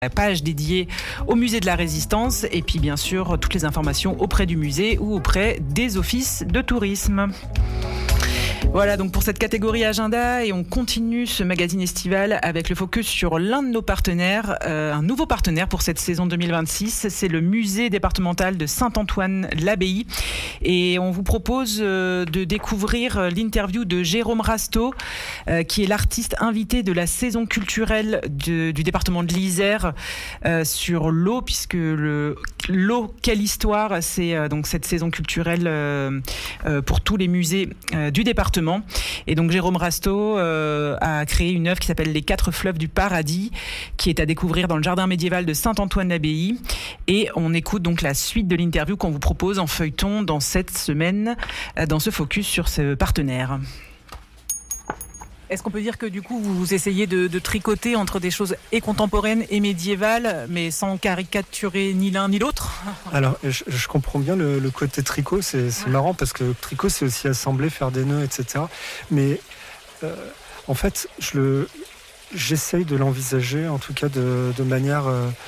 La page dédiée au musée de la Résistance et puis bien sûr toutes les informations auprès du musée ou auprès des offices de tourisme. Voilà donc pour cette catégorie agenda et on continue ce magazine estival avec le focus sur l'un de nos partenaires, un nouveau partenaire pour cette saison 2026, c'est le musée départemental de Saint-Antoine-l'Abbaye et on vous propose de découvrir l'interview de Jérôme Rasteau qui est l'artiste invité de la saison culturelle du département de l'Isère sur l'eau puisque l'eau, quelle histoire, c'est donc cette saison culturelle pour tous les musées du département. Et donc Jérôme Rasteau a créé une œuvre qui s'appelle Les 4 fleuves du paradis, qui est à découvrir dans le jardin médiéval de Saint-Antoine-l'Abbaye. Et on écoute donc la suite de l'interview qu'on vous propose en feuilleton dans cette semaine, dans ce focus sur ce partenaire. Est-ce qu'on peut dire que du coup vous essayez de tricoter entre des choses et contemporaines et médiévales, mais sans caricaturer ni l'un ni l'autre ? Alors je comprends bien le côté tricot, c'est marrant parce que tricot c'est aussi assembler, faire des nœuds, etc. Mais en fait j'essaye de l'envisager en tout cas de manière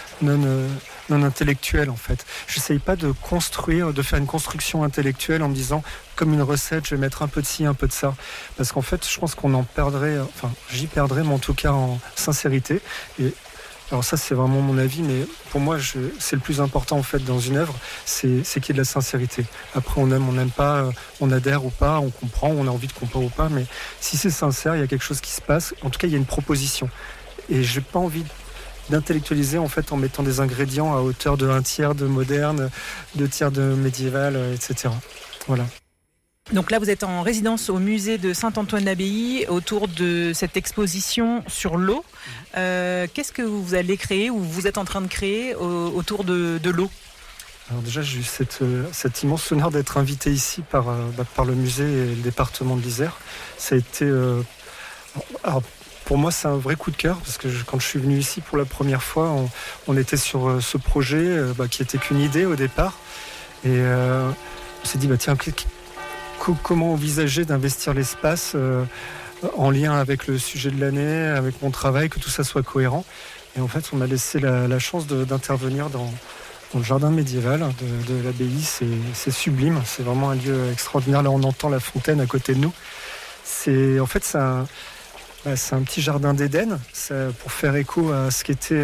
non intellectuelle en fait. J'essaye pas de faire une construction intellectuelle en me disant comme une recette, je vais mettre un peu de ci, un peu de ça. Parce qu'en fait, je pense qu'on en perdrait, j'y perdrais, mais en tout cas en sincérité. Et alors ça, c'est vraiment mon avis, mais pour moi, c'est le plus important en fait dans une œuvre, c'est qu'il y ait de la sincérité. Après, on n'aime pas, on adhère ou pas, on comprend, on a envie de comprendre ou pas, mais si c'est sincère, il y a quelque chose qui se passe. En tout cas, il y a une proposition. Et j'ai pas envie d'intellectualiser en fait en mettant des ingrédients à hauteur de 1/3 de moderne, 2/3 de médiéval, etc. Voilà. Donc là, vous êtes en résidence au musée de Saint-Antoine-l'Abbaye autour de cette exposition sur l'eau. Qu'est-ce que vous allez créer ou vous êtes en train de créer autour de l'eau ? Alors déjà, j'ai eu cet immense honneur d'être invité ici par le musée et le département de l'Isère. Ça a été... alors, pour moi, c'est un vrai coup de cœur parce que quand je suis venu ici pour la première fois, on était sur ce projet qui était qu'une idée au départ. Et on s'est dit, tiens, comment envisager d'investir l'espace en lien avec le sujet de l'année, avec mon travail, que tout ça soit cohérent. Et en fait, on m'a laissé la chance d'intervenir dans le jardin médiéval de l'abbaye. C'est sublime, c'est vraiment un lieu extraordinaire. Là, on entend la fontaine à côté de nous. C'est un petit jardin d'Éden, pour faire écho à ce qu'était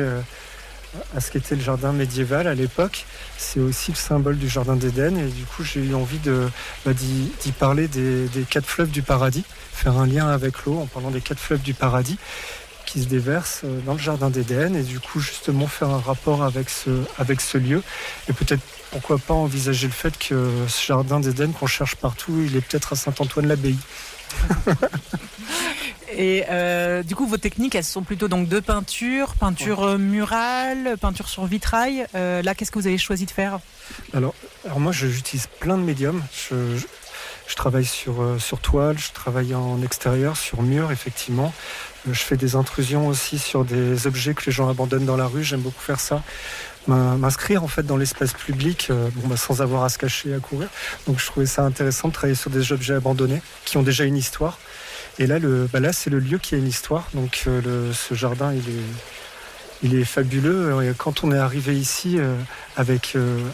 le jardin médiéval à l'époque. C'est aussi le symbole du jardin d'Éden et du coup j'ai eu envie d'y parler des 4 fleuves du paradis, faire un lien avec l'eau en parlant des 4 fleuves du paradis qui se déversent dans le jardin d'Éden et du coup justement faire un rapport avec ce lieu et peut-être pourquoi pas envisager le fait que ce jardin d'Éden qu'on cherche partout, il est peut-être à Saint-Antoine-l'Abbaye. Et du coup, vos techniques, elles sont plutôt donc de peinture murale, peinture sur vitrail. Là, qu'est-ce que vous avez choisi de faire ? Alors moi, j'utilise plein de médiums. Je travaille sur toile, je travaille en extérieur, sur mur, effectivement. Je fais des intrusions aussi sur des objets que les gens abandonnent dans la rue. J'aime beaucoup faire ça. M'inscrire en fait dans l'espace public sans avoir à se cacher, à courir. Donc je trouvais ça intéressant de travailler sur des objets abandonnés qui ont déjà une histoire. Et là, c'est le lieu qui a une histoire. Donc ce jardin, il est fabuleux. Et quand on est arrivé ici avec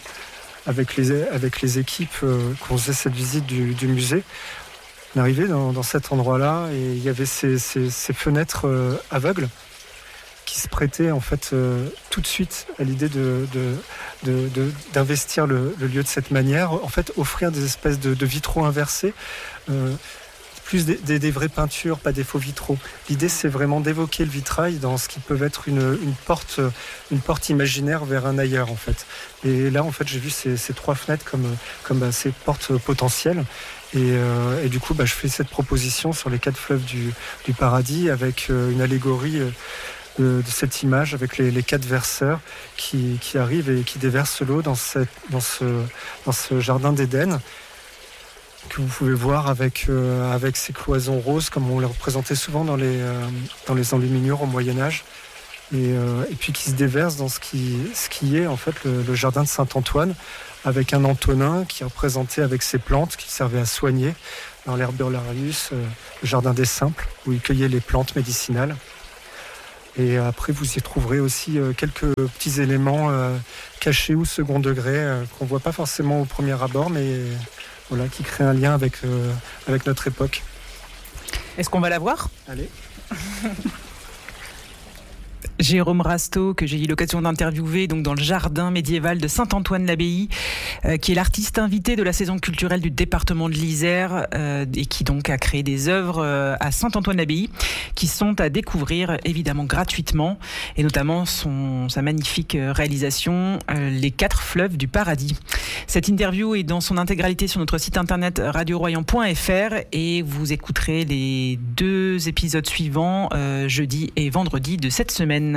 les équipes qu'on faisait cette visite du musée, on est arrivé dans cet endroit-là et il y avait ces fenêtres aveugles qui se prêtaient en fait tout de suite à l'idée d'investir le lieu de cette manière. En fait, offrir des espèces de vitraux inversés. Plus des vraies peintures, pas des faux vitraux. L'idée, c'est vraiment d'évoquer le vitrail dans ce qui peut être une porte imaginaire vers un ailleurs, en fait. Et là, en fait, j'ai vu ces 3 fenêtres comme ces portes potentielles. Et du coup, je fais cette proposition sur les 4 fleuves du paradis avec une allégorie de cette image avec les 4 verseurs qui arrivent et qui déversent l'eau dans ce jardin d'Éden, que vous pouvez voir avec ces cloisons roses comme on les représentait souvent dans les enluminures au Moyen-Âge et puis qui se déverse dans ce qui est en fait le jardin de Saint-Antoine avec un Antonin qui est représenté avec ses plantes qui servaient à soigner dans l'herberarius, le jardin des simples où il cueillait les plantes médicinales. Et après, vous y trouverez aussi quelques petits éléments cachés ou second degré qu'on ne voit pas forcément au premier abord, mais voilà, qui créent un lien avec notre époque. Est-ce qu'on va la voir ? Allez. Jérôme Rasteau, que j'ai eu l'occasion d'interviewer donc dans le jardin médiéval de Saint-Antoine-l'Abbaye, qui est l'artiste invité de la saison culturelle du département de l'Isère et qui donc a créé des œuvres à Saint-Antoine-l'Abbaye qui sont à découvrir évidemment gratuitement, et notamment sa magnifique réalisation Les 4 fleuves du paradis. Cette interview est dans son intégralité sur notre site internet radioroyan.fr et vous écouterez les 2 épisodes suivants jeudi et vendredi de cette semaine.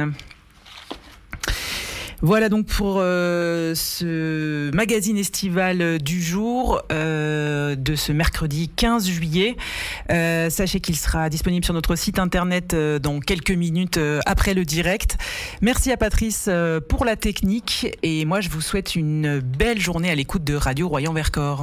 Voilà donc pour ce magazine estival du jour de ce mercredi 15 juillet. Sachez qu'il sera disponible sur notre site internet dans quelques minutes après le direct. Merci à Patrice pour la technique et moi je vous souhaite une belle journée à l'écoute de Radio Royan-Vercors.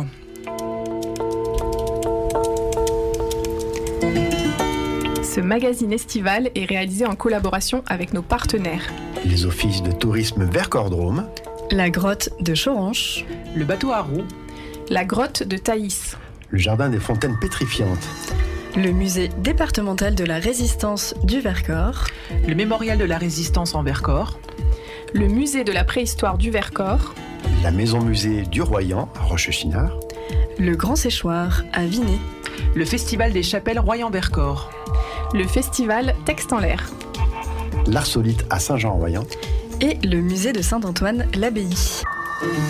Ce magazine estival est réalisé en collaboration avec nos partenaires. Les offices de tourisme Vercors-Drôme, la grotte de Choranche, le bateau à roues, la grotte de Thaïs, le jardin des fontaines pétrifiantes, le musée départemental de la résistance du Vercors, le mémorial de la résistance en Vercors, le musée de la préhistoire du Vercors, la maison musée du Royan à Rochechinard, le Grand Séchoir à Vinay, le festival des chapelles Royan-Vercors, le festival Texte en l'air, l'Arsolite à Saint-Jean-en-Royan et le musée de Saint-Antoine-l'Abbaye.